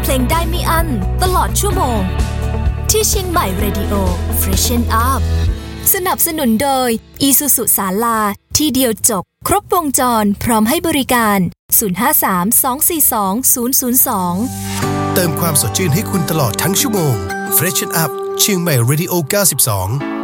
เพลงได้ไม่อั้นตลอดชั่วโมงที่เชียงใหม่ Radio Freshen Up สนับสนุนโดย Isuzu ศาลาที่เดียวจบครบวงจรพร้อมให้บริการ053-242-002 เติมความสดชื่นให้คุณตลอดทั้งชั่วโมง Freshen Up เชียงใหม่ Radio 92